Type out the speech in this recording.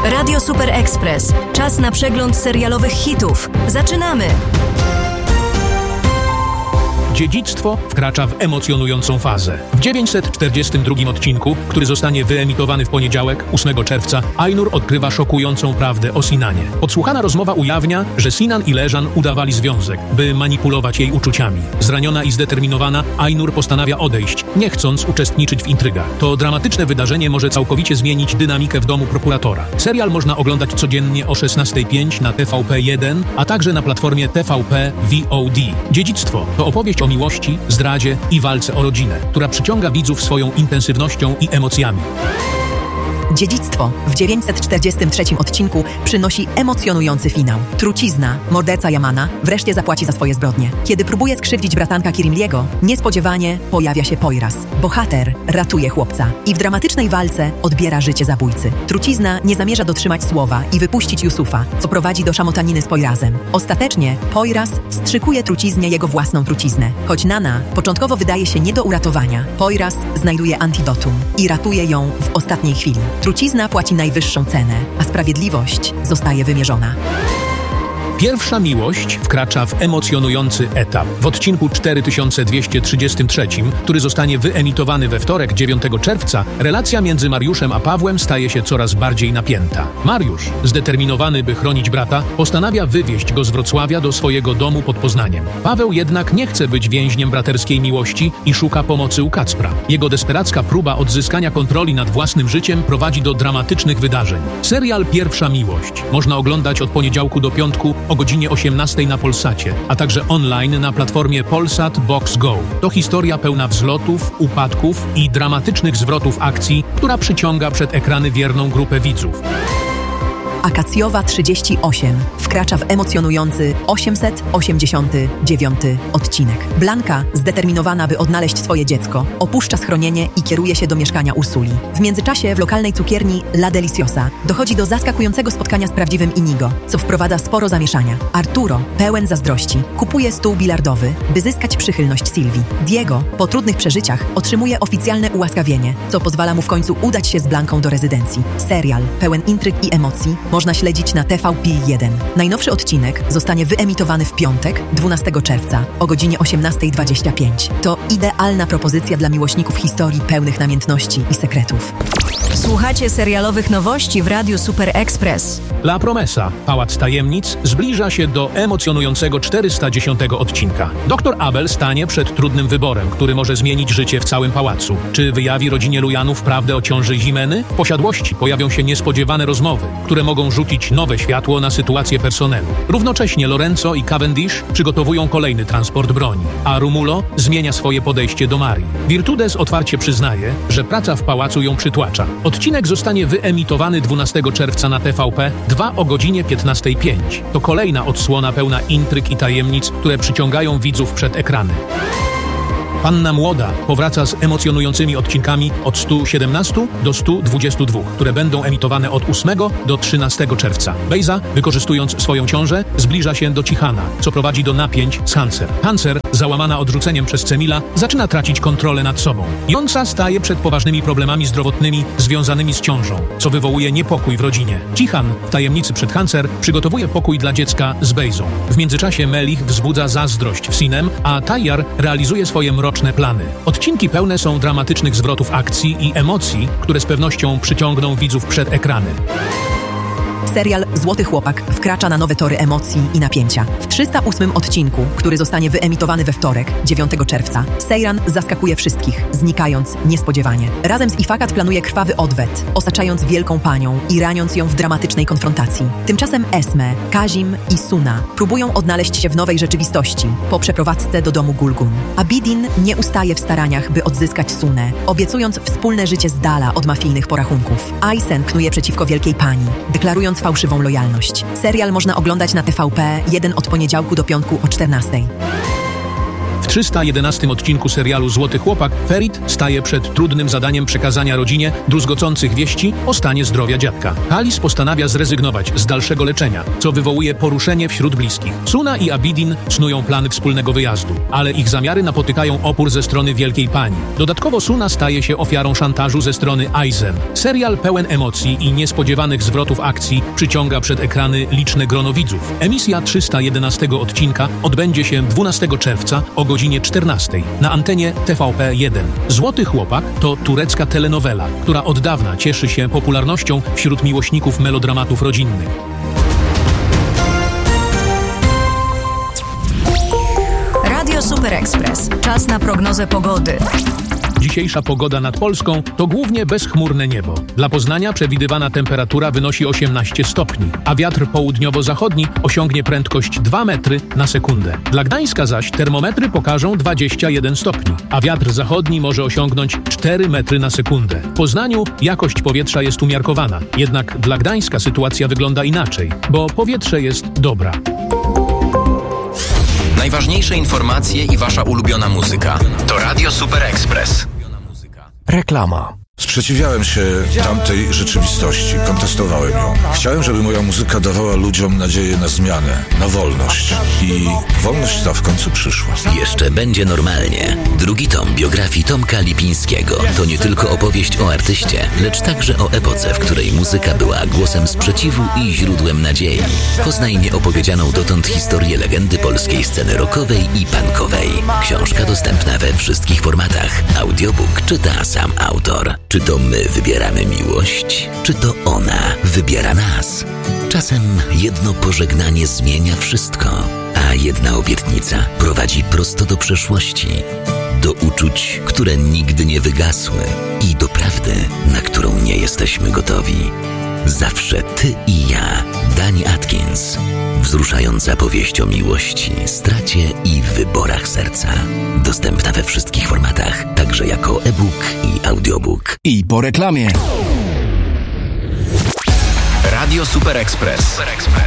Radio Super Express. Czas na przegląd serialowych hitów. Zaczynamy! Dziedzictwo wkracza w emocjonującą fazę. W 942 odcinku, który zostanie wyemitowany w poniedziałek, 8 czerwca, Ainur odkrywa szokującą prawdę o Sinanie. Podsłuchana rozmowa ujawnia, że Sinan i Leżan udawali związek, by manipulować jej uczuciami. Zraniona i zdeterminowana, Ainur postanawia odejść, nie chcąc uczestniczyć w intrygach. To dramatyczne wydarzenie może całkowicie zmienić dynamikę w domu prokuratora. Serial można oglądać codziennie o 16:05 na TVP1, a także na platformie TVP VOD. Dziedzictwo to opowieść o miłości, zdradzie i walce o rodzinę, która przyciąga widzów swoją intensywnością i emocjami. Dziedzictwo w 943 odcinku przynosi emocjonujący finał. Trucizna, morderca Yamana, wreszcie zapłaci za swoje zbrodnie. Kiedy próbuje skrzywdzić bratanka Kirimliego, niespodziewanie pojawia się Poyraz. Bohater ratuje chłopca i w dramatycznej walce odbiera życie zabójcy. Trucizna nie zamierza dotrzymać słowa i wypuścić Yusufa, co prowadzi do szamotaniny z Poyrazem. Ostatecznie Poyraz wstrzykuje truciznie jego własną truciznę. Choć Nana początkowo wydaje się nie do uratowania, Poyraz znajduje antidotum i ratuje ją w ostatniej chwili. Trucizna płaci najwyższą cenę, a sprawiedliwość zostaje wymierzona. Pierwsza miłość wkracza w emocjonujący etap. W odcinku 4233, który zostanie wyemitowany we wtorek 9 czerwca, relacja między Mariuszem a Pawłem staje się coraz bardziej napięta. Mariusz, zdeterminowany by chronić brata, postanawia wywieźć go z Wrocławia do swojego domu pod Poznaniem. Paweł jednak nie chce być więźniem braterskiej miłości i szuka pomocy u Kacpra. Jego desperacka próba odzyskania kontroli nad własnym życiem prowadzi do dramatycznych wydarzeń. Serial Pierwsza miłość można oglądać od poniedziałku do piątku o godzinie 18 na Polsacie, a także online na platformie Polsat Box Go. To historia pełna wzlotów, upadków i dramatycznych zwrotów akcji, która przyciąga przed ekrany wierną grupę widzów. Akacjowa 38 wkracza w emocjonujący 889 odcinek. Blanka, zdeterminowana, by odnaleźć swoje dziecko, opuszcza schronienie i kieruje się do mieszkania Ursuli. W międzyczasie w lokalnej cukierni La Deliciosa dochodzi do zaskakującego spotkania z prawdziwym Inigo, co wprowadza sporo zamieszania. Arturo, pełen zazdrości, kupuje stół bilardowy, by zyskać przychylność Sylwii. Diego, po trudnych przeżyciach, otrzymuje oficjalne ułaskawienie, co pozwala mu w końcu udać się z Blanką do rezydencji. Serial, pełen intryg i emocji, można śledzić na TVP1. Najnowszy odcinek zostanie wyemitowany w piątek, 12 czerwca o godzinie 18:25. To idealna propozycja dla miłośników historii pełnych namiętności i sekretów. Słuchacie serialowych nowości w Radiu Super Express. La Promesa, Pałac Tajemnic, zbliża się do emocjonującego 410 odcinka. Dr Abel stanie przed trudnym wyborem, który może zmienić życie w całym pałacu. Czy wyjawi rodzinie Lujanów prawdę o ciąży Ximeny? W posiadłości pojawią się niespodziewane rozmowy, które mogą rzucić nowe światło na sytuację personelu. Równocześnie Lorenzo i Cavendish przygotowują kolejny transport broni, a Romulo zmienia swoje podejście do Marii. Virtudes otwarcie przyznaje, że praca w pałacu ją przytłacza. Odcinek zostanie wyemitowany 12 czerwca na TVP 2 o godzinie 15:05. To kolejna odsłona pełna intryg i tajemnic, które przyciągają widzów przed ekrany. Panna Młoda powraca z emocjonującymi odcinkami od 117 do 122, które będą emitowane od 8 do 13 czerwca. Bejza, wykorzystując swoją ciążę, zbliża się do Cichana, co prowadzi do napięć z Hanser. Hanser, załamana odrzuceniem przez Cemila, zaczyna tracić kontrolę nad sobą. Jonsa staje przed poważnymi problemami zdrowotnymi związanymi z ciążą, co wywołuje niepokój w rodzinie. Cichan, w tajemnicy przed Hanser, przygotowuje pokój dla dziecka z Bejzą. W międzyczasie Melich wzbudza zazdrość w Sinem, a Tayyar realizuje swoje mroczne plany. Odcinki pełne są dramatycznych zwrotów akcji i emocji, które z pewnością przyciągną widzów przed ekrany. Serial Złoty Chłopak wkracza na nowe tory emocji i napięcia. W 308 odcinku, który zostanie wyemitowany we wtorek, 9 czerwca, Seyran zaskakuje wszystkich, znikając niespodziewanie. Razem z Ifakat planuje krwawy odwet, osaczając wielką panią i raniąc ją w dramatycznej konfrontacji. Tymczasem Esme, Kazim i Suna próbują odnaleźć się w nowej rzeczywistości po przeprowadzce do domu Gulgun. Abidin nie ustaje w staraniach, by odzyskać Sunę, obiecując wspólne życie z dala od mafijnych porachunków. Aysen knuje przeciwko wielkiej pani, deklarując fałszywą lojalność. Serial można oglądać na TVP1 od poniedziałku do piątku o 14:00. W 311 odcinku serialu Złoty Chłopak Ferit staje przed trudnym zadaniem przekazania rodzinie druzgocących wieści o stanie zdrowia dziadka. Halis postanawia zrezygnować z dalszego leczenia, co wywołuje poruszenie wśród bliskich. Suna i Abidin snują plany wspólnego wyjazdu, ale ich zamiary napotykają opór ze strony Wielkiej Pani. Dodatkowo Suna staje się ofiarą szantażu ze strony Aizen. Serial pełen emocji i niespodziewanych zwrotów akcji przyciąga przed ekrany liczne grono widzów. Emisja 311 odcinka odbędzie się 12 czerwca o godzinie 14 na antenie TVP1. Złoty Chłopak to turecka telenowela, która od dawna cieszy się popularnością wśród miłośników melodramatów rodzinnych. Radio Super Express. Czas na prognozę pogody. Dzisiejsza pogoda nad Polską to głównie bezchmurne niebo. Dla Poznania przewidywana temperatura wynosi 18 stopni, a wiatr południowo-zachodni osiągnie prędkość 2 metry na sekundę. Dla Gdańska zaś termometry pokażą 21 stopni, a wiatr zachodni może osiągnąć 4 metry na sekundę. W Poznaniu jakość powietrza jest umiarkowana, jednak dla Gdańska sytuacja wygląda inaczej, bo powietrze jest dobra. Najważniejsze informacje i wasza ulubiona muzyka. To Radio Super Express. Reklama. Sprzeciwiałem się tamtej rzeczywistości, kontestowałem ją. Chciałem, żeby moja muzyka dawała ludziom nadzieję na zmianę, na wolność. I wolność ta w końcu przyszła. Jeszcze będzie normalnie. Drugi tom biografii Tomka Lipińskiego to nie tylko opowieść o artyście, lecz także o epoce, w której muzyka była głosem sprzeciwu i źródłem nadziei. Poznaj nieopowiedzianą dotąd historię legendy polskiej sceny rockowej i punkowej. Książka dostępna we wszystkich formatach. Audiobook czyta sam autor. Czy to my wybieramy miłość? Czy to ona wybiera nas? Czasem jedno pożegnanie zmienia wszystko, a jedna obietnica prowadzi prosto do przeszłości, do uczuć, które nigdy nie wygasły i do prawdy, na którą nie jesteśmy gotowi. Zawsze ty i ja. Dani Atkins. Wzruszająca powieść o miłości, stracie i wyborach serca. Dostępna we wszystkich formatach, także jako e-book i audiobook. I po reklamie. Radio Super Express.